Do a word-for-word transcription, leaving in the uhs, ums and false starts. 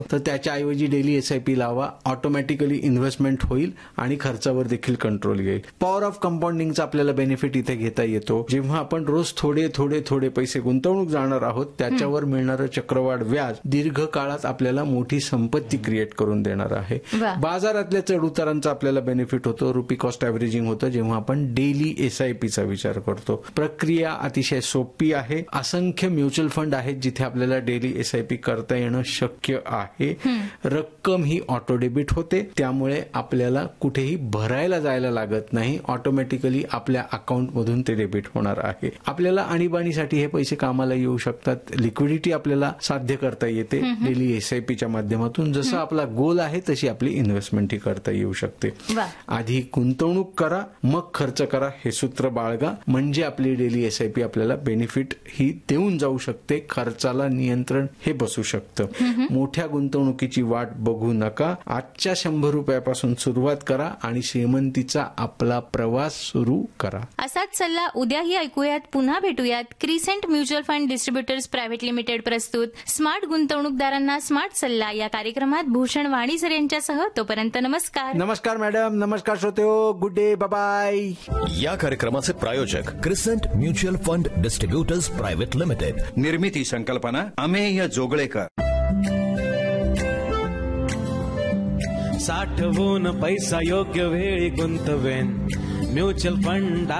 तर त्याच्याऐवजी daily SIP लावा. ऑटोमॅटिकली इन्व्हेस्टमेंट होईल आणि खर्चावर देखील कंट्रोल येईल. पॉवर ऑफ कंपाऊंडिंगचा आपल्याला बेनिफिट इथे घेता येतो. जेव्हा आपण रोज थोडे थोडे थोडे पैसे गुंतवणूक जाणार आहोत त्याच्यावर मिळणारं चक्रवाढ व्याज दीर्घ काळात आपल्याला मोठी संपत्ती क्रिएट करून देणार आहे. बाजारातल्या चढ उतारांचा आपल्याला बेनिफिट होतो. रुपी कॉस्ट ऍव्हरेजिंग होतं जेव्हा आपण डेली एसआयपीचा विचार करतो. प्रक्रिया अतिशय सोपी आहे. असंख्य म्युच्युअल फंड आहेत जिथे आपल्याला डेली एसआयपी करता येणं शक्य आहे. रक्कम ही ऑटो डेबिट होते त्यामुळे आपल्याला कुठेही भरायला जायला लागत नाही. ऑटोमॅटिकली आपल्या अकाउंट मधून ते डेबिट होणार आहे. आपल्याला आणीबाणीसाठी हे पैसे कामाला येऊ शकतात. लिक्विडिटी आपल्याला साध्य करता येते डेली एसआयपीच्या माध्यमातून. जसं आपला गोल आहे तशी आपली इन्व्हेस्टमेंट ही करता येऊ शकते. आधी गुंतवणूक करा मग खर्च करा हे सूत्र बाळगा म्हणजे आपली डेली एसआयपी आपल्याला बेनिफिट ही देऊन जाऊ शकते. खर्चाला नियंत्रण हे बसू शकतं. मोठ्या गुंतवणुकीची वाट बघू नका. आजच्या शंभर रुपयापासून सुरुवात करा आणि श्रीमंतीचा आपला प्रवास सुरू करा. असाच सल्ला उद्याही ऐकूयात. पुन्हा भेटूयात. Crescent mutual fund distributors private limited प्रस्तुत स्मार्ट गुंतवणूकदारांना स्मार्ट सल्ला या कार्यक्रमात भूषण वाणीसर यांच्यासह. तोपर्यंत नमस्कार. नमस्कार मॅडम. नमस्कार श्रोतेहो. Good day. बाय. या कार्यक्रमाचे प्रायोजक crescent mutual fund distributors private limited. निर्मिती संकल्पना अमेय जोगळेकर. साठवून पैसा योग्य वेळी गुंतवेन म्युच्युअल फंड